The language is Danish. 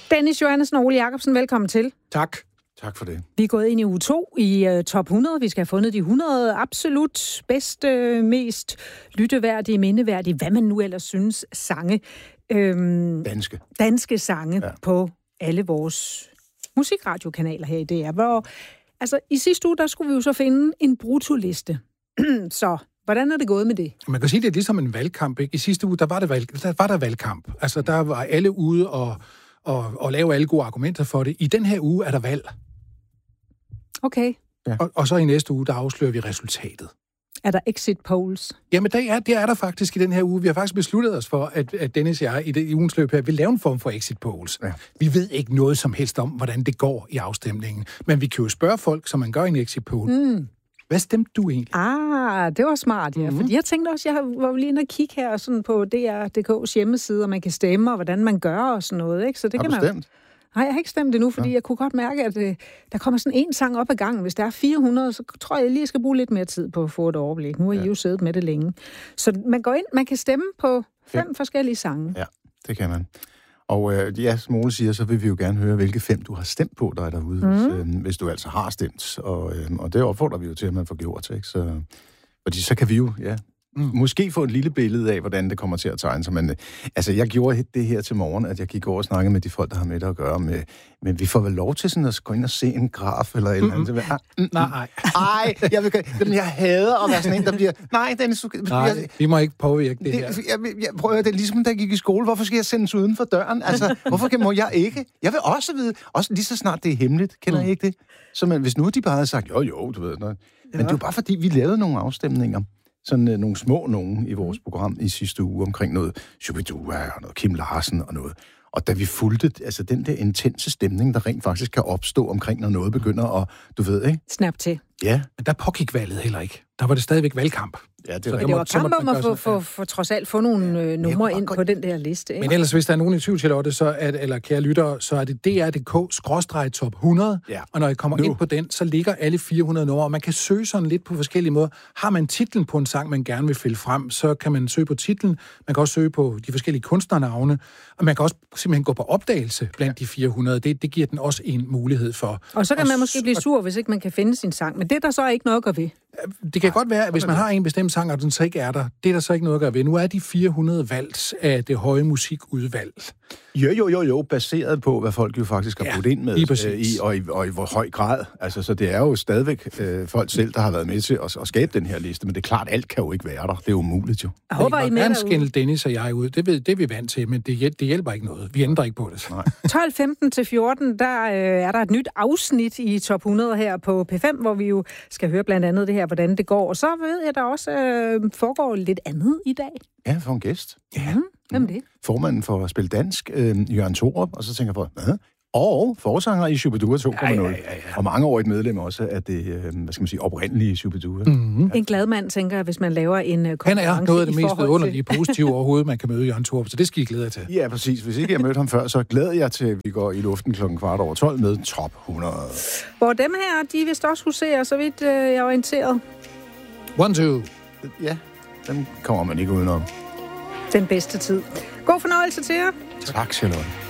Dennis Johannessen og Ole Jacobsen, velkommen til. Tak. Tak for det. Vi er gået ind i uge 2 i top 100. Vi skal have fundet de 100 absolut bedste, mest lytteværdige, mindeværdige, hvad man nu ellers synes, sange. Danske sange på alle vores musikradiokanaler her i DR. Hvor, altså, i sidste uge, der skulle vi jo så finde en bruttoliste. Så hvordan er det gået med det? Man kan sige, det er ligesom en valgkamp, ikke? I sidste uge, der var der valgkamp. Altså, der var alle ude og lave alle gode argumenter for det. I den her uge er der valg. Okay. Ja. Og så i næste uge, der afslører vi resultatet. Er der exit polls? Jamen, det er der faktisk i den her uge. Vi har faktisk besluttet os for, at Dennis og jeg i ugens løb her vil lave en form for exit polls. Ja. Vi ved ikke noget som helst om, hvordan det går i afstemningen. Men vi kan jo spørge folk, som man gør i en exit poll. Hvad stemte du egentlig? Det var smart, ja. Fordi jeg tænkte også, jeg var lige inde og kigge her sådan på DR.dk's hjemmeside, og man kan stemme, og hvordan man gør og sådan noget. Ikke? Så det kan man stemt? Nej, jeg har ikke stemt endnu, fordi jeg kunne godt mærke, at der kommer sådan en sang op ad gangen. Hvis der er 400, så tror jeg lige, jeg skal bruge lidt mere tid på at få et overblik. Nu har I jo siddet med det længe. Så man går ind, man kan stemme på 5 forskellige sange. Ja, det kan man. Og som Ole siger, så vil vi jo gerne høre, hvilke 5 du har stemt på, der er derude, hvis du altså har stemt. Og det opfordrer vi jo til, at man får gjort, ikke? Fordi så kan vi jo, måske få et lille billede af, hvordan det kommer til at tegne sig. Men jeg gjorde det her til morgen, at jeg gik over og snakkede med de folk, der har med det at gøre. Men vi får vel lov til sådan at gå ind og se en graf eller et eller andet. Nej. Jeg hader at være sådan en, der bliver... Nej, Dennis, vi må ikke påvirke det her. Jeg prøver, det er ligesom, da jeg gik i skole. Hvorfor skal jeg sendes uden for døren? Altså, hvorfor må jeg ikke? Jeg vil også vide, også lige så snart det er hemmeligt. Kender I ikke det? Så hvis nu de bare havde sagt, jo, du ved noget. Men det er jo bare fordi, vi lavede nogle afstemninger. Sådan nogle små nogen i vores program i sidste uge omkring noget Shubidua og noget Kim Larsen og noget. Og da vi fulgte den der intense stemning, der rent faktisk kan opstå omkring, når noget begynder at, du ved, ikke? Snap til. Ja. Men der pågik valget heller ikke. Der var det stadigvæk valgkamp. Ja, det var kamp om at få trods alt få nogle numre ind på den der liste. Ikke? Men ellers, hvis der er nogen i tvivl, Charlotte, eller kære lyttere, så er det DR.dk/top 100. Ja. Og når I kommer ind på den, så ligger alle 400 numre. Og man kan søge sådan lidt på forskellige måder. Har man titlen på en sang, man gerne vil fælde frem, så kan man søge på titlen. Man kan også søge på de forskellige kunstnernavne. Og man kan også simpelthen gå på opdagelse blandt de 400. Det giver den også en mulighed for. Og så kan man måske blive sur, hvis ikke man kan finde sin sang. Men det er der så ikke noget at gøre ved. Det kan godt være, at hvis man har en bestemt sang, og den så ikke er der, det er der så ikke noget at gøre ved. Nu er de 400 valgt af det høje musikudvalg. Jo, baseret på, hvad folk jo faktisk har budt ind med, og i hvor høj grad. Altså, så det er jo stadigvæk folk selv, der har været med til at skabe den her liste, men det er klart, alt kan jo ikke være der. Det er umuligt jo. Jeg håber, I med derude. Skænde Dennis og jeg ud. Det er vi vant til, men det hjælper ikke noget. Vi ændrer ikke på det. 12:15-14, der er der et nyt afsnit i top 100 her på P5, hvor vi jo skal høre blandt andet det her, hvordan det går. Og så ved jeg, der også foregår lidt andet i dag. Ja, for en gæst. Ja. Hvem er det? Formanden for Spil Dansk, Jørgen Thorup, og så tænker jeg på, og forsanger i Shubidua 2.0. Ja. Og mangeårigt medlem også af det, oprindelige Shubidua. Mm-hmm. En glad mand, tænker jeg, hvis man laver en konkurrence. Han er noget af det mest underlige positive overhovedet, man kan møde Jørgen Thorup, så det skal I glæde jer til. Ja, præcis. Hvis ikke jeg mødte ham før, så glæder jeg til, at vi går i luften 12:15 med top 100. Hvor dem her, de vist også huserer, så vidt jeg er orienteret. 1, 2. Ja, den kommer man ikke udenom. Den bedste tid. God fornøjelse til jer. Tak, Charlotte.